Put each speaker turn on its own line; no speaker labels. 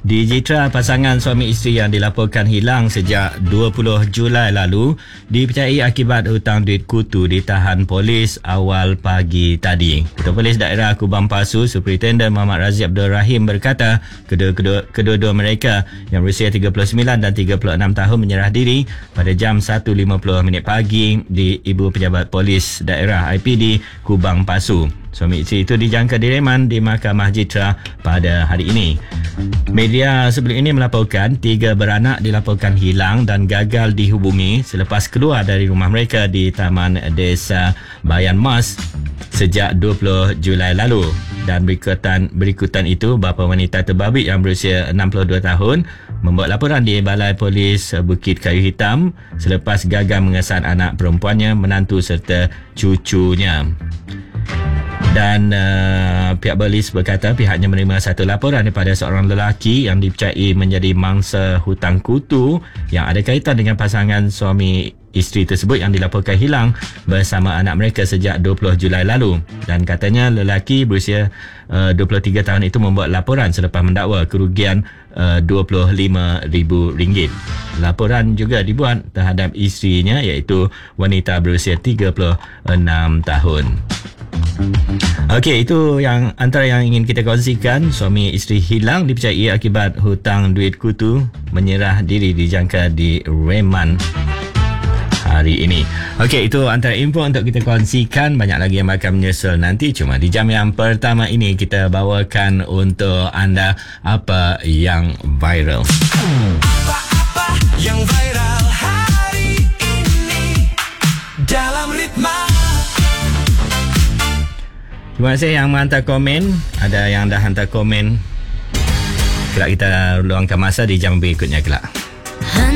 Di Jitra, pasangan suami isteri yang dilaporkan hilang sejak 20 Julai lalu dipercayai akibat hutang duit kutu ditahan polis awal pagi tadi. Ketua Polis Daerah Kubang Pasu, Superintendent Muhammad Razif Abdul Rahim berkata kedua-dua mereka yang berusia 39 dan 36 tahun menyerah diri pada jam 1.50 pagi di Ibu Pejabat Polis Daerah IPD Kubang Pasu. Suami isteri itu dijangka direman di Mahkamah Jitra pada hari ini. Media sebelum ini melaporkan 3 beranak dilaporkan hilang dan gagal dihubungi selepas keluar dari rumah mereka di Taman Desa Bayan Mas sejak 20 Julai lalu. Dan berikutan itu, bapa wanita terbabit yang berusia 62 tahun membuat laporan di Balai Polis Bukit Kayu Hitam selepas gagal mengesan anak perempuannya, menantu serta cucunya. Dan pihak polis berkata pihaknya menerima satu laporan daripada seorang lelaki yang dipercayai menjadi mangsa hutang kutu yang ada kaitan dengan pasangan suami isteri tersebut yang dilaporkan hilang bersama anak mereka sejak 20 Julai lalu. Dan katanya lelaki berusia 23 tahun itu membuat laporan selepas mendakwa kerugian RM25,000. Laporan juga dibuat terhadap isterinya iaitu wanita berusia 36 tahun. Okey, itu yang antara yang ingin kita kongsikan. Suami isteri hilang dipercayai akibat hutang duit kutu, menyerah diri dijangka di reman hari ini. Okey, itu antara info untuk kita kongsikan. Banyak lagi yang akan menyusul nanti. Cuma di jam yang pertama ini kita bawakan untuk anda apa yang viral.
Apa-apa yang viral hari ini dalam Ritma.
Terima kasih yang menghantar komen. Ada yang dah hantar komen. Kelak kita luangkan masa di jam berikutnya kelak.